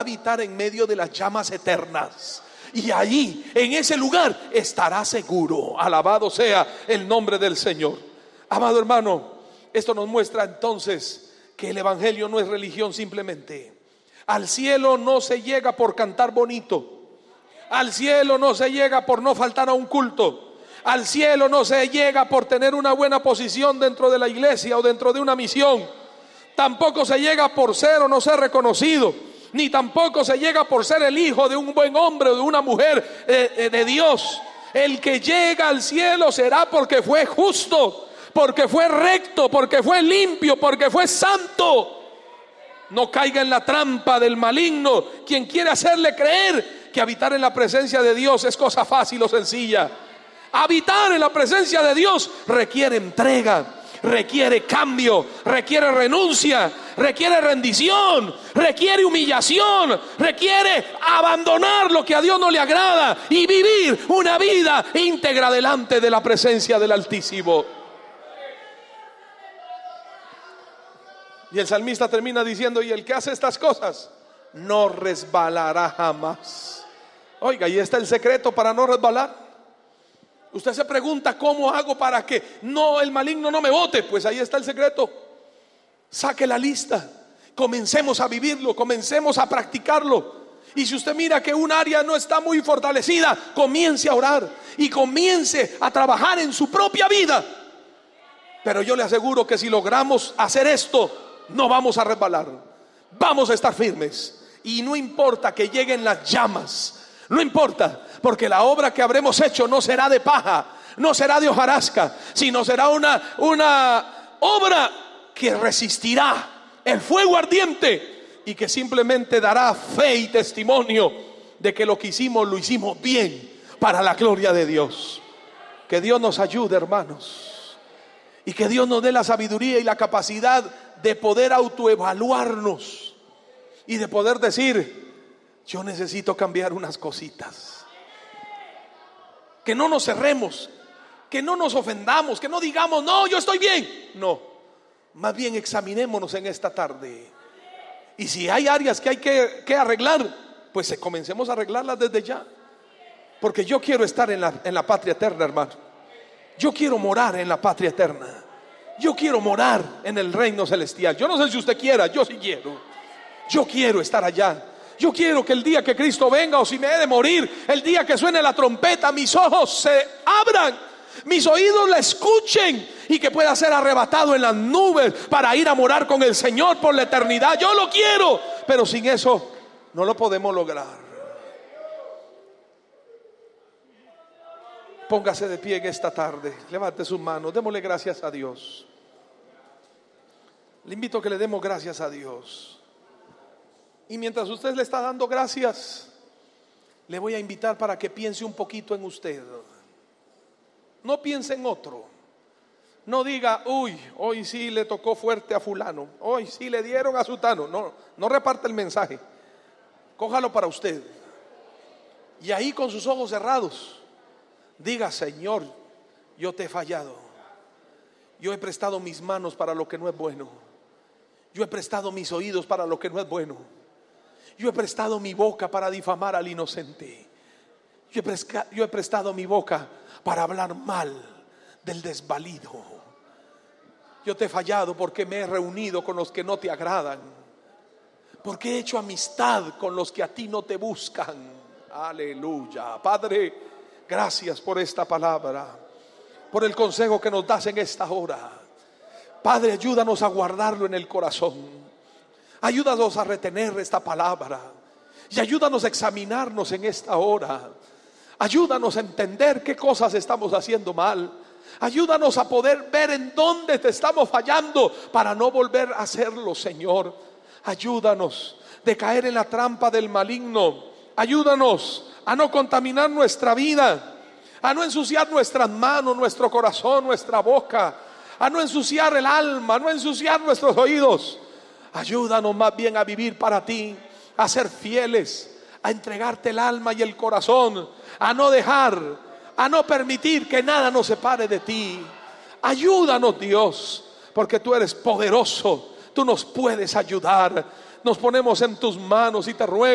habitar en medio de las llamas eternas. Y allí, en ese lugar, estará seguro. Alabado sea el nombre del Señor. Amado hermano, esto nos muestra entonces que el evangelio no es religión simplemente. Al cielo no se llega por cantar bonito. Al cielo no se llega por no faltar a un culto. Al cielo no se llega por tener una buena posición dentro de la iglesia o dentro de una misión. Tampoco se llega por ser o no ser reconocido. Ni tampoco se llega por ser el hijo de un buen hombre o de una mujer de Dios. El que llega al cielo será porque fue justo, porque fue recto, porque fue limpio, porque fue santo. No caiga en la trampa del maligno, quien quiere hacerle creer que habitar en la presencia de Dios es cosa fácil o sencilla. Habitar en la presencia de Dios requiere entrega, requiere cambio, requiere renuncia, requiere rendición, requiere humillación, requiere abandonar lo que a Dios no le agrada y vivir una vida íntegra delante de la presencia del Altísimo. Y el salmista termina diciendo: y el que hace estas cosas no resbalará jamás. Oiga, y está el secreto para no resbalar. Usted se pregunta: ¿cómo hago para que el maligno no me bote? Pues ahí está el secreto. Saque la lista, comencemos a vivirlo, comencemos a practicarlo. Y si usted mira que un área no está muy fortalecida, comience a orar y comience a trabajar en su propia vida. Pero yo le aseguro que si logramos hacer esto, no vamos a resbalar, vamos a estar firmes. Y no importa que lleguen las llamas, no importa, porque la obra que habremos hecho no será de paja, no será de hojarasca, sino será una obra que resistirá el fuego ardiente y que simplemente dará fe y testimonio de que lo que hicimos lo hicimos bien para la gloria de Dios. Que Dios nos ayude, hermanos, y que Dios nos dé la sabiduría y la capacidad de poder autoevaluarnos y de poder decir: yo necesito cambiar unas cositas. Que no nos cerremos, que no nos ofendamos, que no digamos: no, yo estoy bien. No, más bien examinémonos en esta tarde. Y si hay áreas que hay que arreglar, pues comencemos a arreglarlas desde ya. Porque yo quiero estar en la patria eterna, hermano. Yo quiero morar en la patria eterna. Yo quiero morar en el reino celestial. Yo no sé si usted quiera, yo sí quiero. Yo quiero estar allá. Yo quiero que el día que Cristo venga, o si me he de morir, el día que suene la trompeta, mis ojos se abran, mis oídos la escuchen, y que pueda ser arrebatado en las nubes para ir a morar con el Señor por la eternidad. Yo lo quiero, pero sin eso no lo podemos lograr. Póngase de pie en esta tarde, levante sus manos, démosle gracias a Dios. Le invito a que le demos gracias a Dios. Y mientras usted le está dando gracias, le voy a invitar para que piense un poquito en usted. No piense en otro. No diga: uy, hoy sí le tocó fuerte a fulano, hoy sí le dieron a sutano. No reparte el mensaje. Cójalo para usted. Y ahí, con sus ojos cerrados, diga: Señor, yo te he fallado. Yo he prestado mis manos para lo que no es bueno. Yo he prestado mis oídos para lo que no es bueno. Yo he prestado mi boca para difamar al inocente. Yo he prestado mi boca para hablar mal del desvalido. Yo te he fallado porque me he reunido con los que no te agradan, porque he hecho amistad con los que a ti no te buscan. Aleluya. Padre, gracias por esta palabra, por el consejo que nos das en esta hora. Padre, ayúdanos a guardarlo en el corazón. Ayúdanos a retener esta palabra y ayúdanos a examinarnos en esta hora. Ayúdanos a entender qué cosas estamos haciendo mal. Ayúdanos a poder ver en dónde te estamos fallando para no volver a hacerlo, Señor. Ayúdanos de caer en la trampa del maligno. Ayúdanos a no contaminar nuestra vida, a no ensuciar nuestras manos, nuestro corazón, nuestra boca, a no ensuciar el alma, a no ensuciar nuestros oídos. Ayúdanos más bien a vivir para ti, a ser fieles, a entregarte el alma y el corazón, a no dejar, a no permitir que nada nos separe de ti. Ayúdanos, Dios, porque tú eres poderoso, tú nos puedes ayudar. Nos ponemos en tus manos y te ruego